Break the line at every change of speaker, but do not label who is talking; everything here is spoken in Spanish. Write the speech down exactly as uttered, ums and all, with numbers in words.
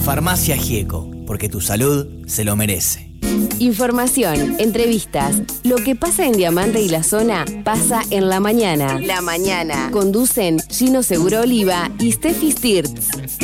Farmacia Gieco, porque tu salud se lo merece.
Información, entrevistas, lo que pasa en Diamante y la zona pasa en La Mañana. La Mañana. Conducen Gino Seguro Oliva y Steffi Stirtz.